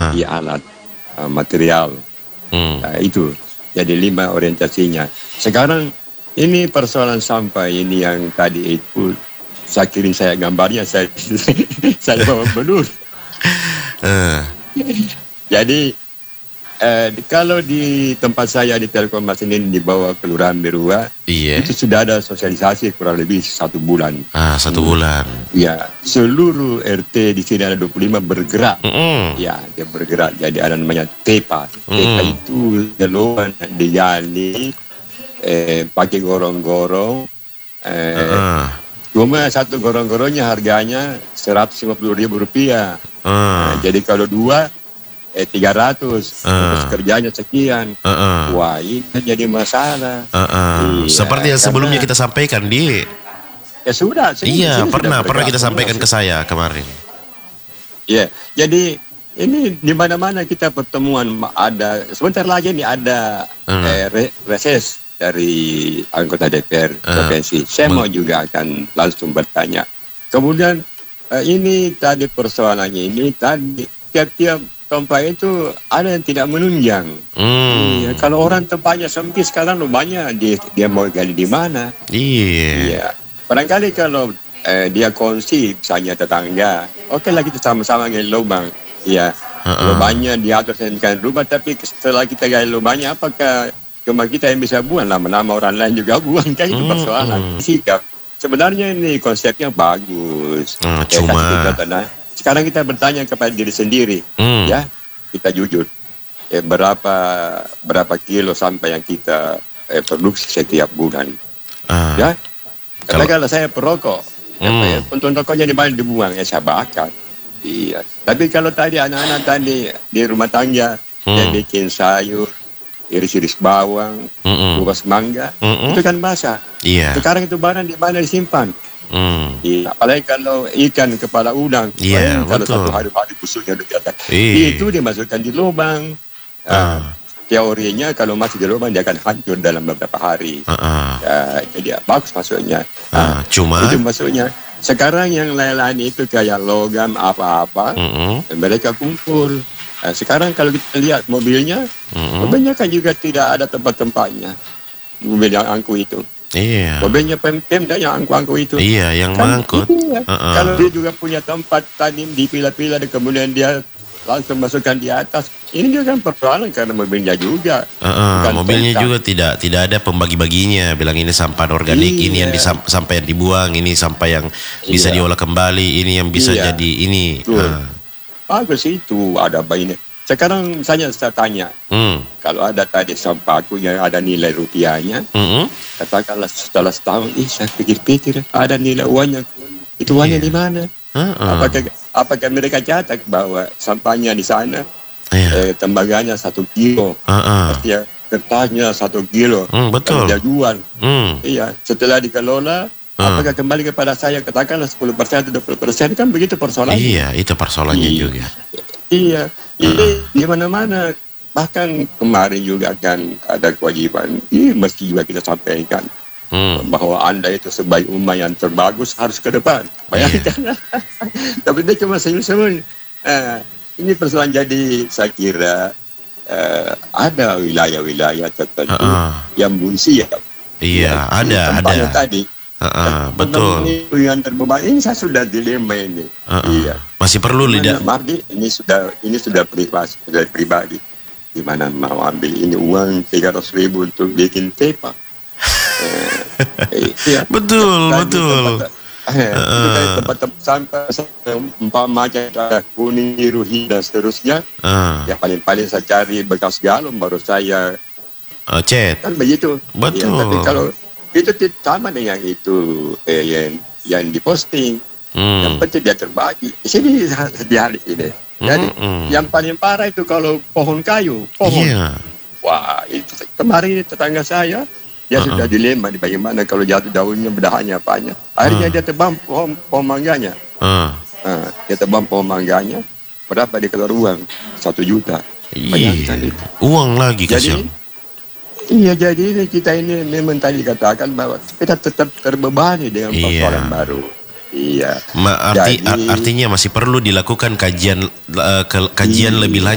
di alat material. Itu jadi 5 orientasinya. Sekarang ini persoalan sampah ini yang tadi itu saya kirim saya gambarnya saya bawa belur. Jadi kalau di tempat saya di Telkom Masinin di bawah Kelurahan Berua, itu sudah ada sosialisasi kurang lebih 1 bulan. 1 bulan. Ya, seluruh RT di sini ada 25 bergerak. Ya, dia bergerak. Jadi ada namanya TEPA. TEPA itu jalan digali, pakai gorong-gorong. Cuma satu gorong-gorongnya harganya Rp150.000. Jadi kalau 2 300, terus kerjanya sekian. Wah, ini jadi masalah. Iya, seperti yang sebelumnya kita sampaikan di. Ya sudah. Iya, pernah kita sampaikan ke saya kemarin. Iya, jadi ini di mana-mana kita pertemuan ada. Sebentar lagi nih ada reses dari anggota DPR provinsi. Saya mau juga akan langsung bertanya. Kemudian ini tadi persoalannya ini tadi tiap-tiap tempat itu ada yang tidak menunjang. Ya, kalau orang tempatnya sempit sekarang banyak dia mau gali di mana? Iya. Barangkali kalau dia kongsi misalnya tetangga, oke lah kita sama-sama gali lubang. Iya. Lubangnya diatur sedemikian rupa, tapi setelah kita gali lubangnya, apakah cuma kita yang bisa buang? Lama-lama orang lain juga buang, kan itu persoalan. Sikap. Sebenarnya ini konsepnya bagus. Cuma sekarang kita bertanya kepada diri sendiri, ya, kita jujur, berapa kilo sampah yang kita produksi setiap bulan, ya. Katakanlah saya perokok, untuk rokoknya di mana dibuang, ya saya bakar. Iya. Tapi kalau tadi anak-anak tadi di rumah tangga, dia bikin sayur, iris-iris bawang, kupas mangga, itu kan basah. Sekarang itu barang di mana disimpan? Iya, apalagi kalau ikan kepala udang, kalau satu hari busuknya itu dimasukkan di lubang. Teorinya kalau masih di lubang dia akan hancur dalam beberapa hari. Jadi bagus maksudnya. Cuma itu maksudnya. Sekarang yang lain-lain itu kayak logam apa-apa, mereka kumpul. Sekarang kalau kita lihat mobilnya, kebanyakan juga tidak ada tempat-tempatnya. Mobil yang angkut itu. Mobilnya Pemda yang angkut itu. Yang mengangkut. Kalau dia juga punya tempat tadi dipilah-pilah dan kemudian dia langsung masukkan di atas. Ini juga kan persoalan karena mobilnya juga. Mobilnya juga tidak ada pembagi-baginya. Bilang ini sampah organik, ini yang sampah yang dibuang, ini sampah yang bisa diolah kembali, ini yang bisa jadi ini. Bagus itu ada apa ini. Sekarang saya tanya, kalau ada tadi sampah aku yang ada nilai rupiahnya, katakanlah setelah setahun, saya pikir-pikir ada nilai uangnya, itu uangnya di mana? Apakah mereka catat bahwa sampahnya di sana, tembaganya 1 kilo, artinya kertasnya 1 kilo, betul. Dia jual, iya, setelah dikelola, apakah kembali kepada saya, katakanlah 10% atau 20%, kan begitu persoalannya. Iya, itu persoalannya juga. Iya, ini di mana-mana. Bahkan kemarin juga kan ada kewajiban, mesti juga kita sampaikan bahwa Anda itu sebagai umat yang terbagus harus ke depan. Bayangkan. Tapi dia cuma senyum-senyum. Ini persoalan jadi saya kira ada wilayah-wilayah tertentu yang bunyi ya. Iya, ada. Tadi. Betul. Yang terbebani ini saya sudah dilema ini. Iya. Masih perlu lidah. Mardi, ini sudah pribadi. Gimana mau ambil ini uang 300.000 untuk bikin TEPA? Betul. Tempat-tempat sampah macam ada kuning, biru, hijau dan seterusnya. Ya paling-paling saya cari bekas galon baru saya cet. Kan begitu. Betul. Ya, tapi kalau itu sama dengan itu yang diposting. Yang penting dia terbagi. Di sini di hari ini. Jadi yang paling parah itu kalau pohon kayu, wah itu kemarin tetangga saya dia sudah dilema di bagaimana kalau jatuh daunnya bedahannya apanya. Akhirnya dia tebang pohon mangganya. Dia tebang pohon mangganya. Berapa dia keluar uang? 1 juta. Uang lagi kasihan. Jadi kita ini memang tadi katakan bahwa kita tetap terbebani dengan persoalan baru. Artinya masih perlu dilakukan kajian lebih lanjut.